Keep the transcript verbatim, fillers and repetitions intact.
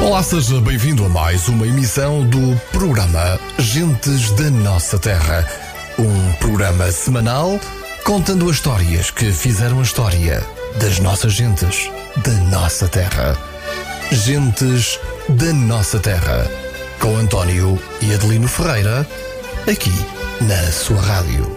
Olá, seja bem-vindo a mais uma emissão do programa Gentes da Nossa Terra. Um programa semanal contando as histórias que fizeram a história das nossas gentes, da nossa terra. Gentes da Nossa Terra, com António e Adelino Ferreira, aqui na sua rádio.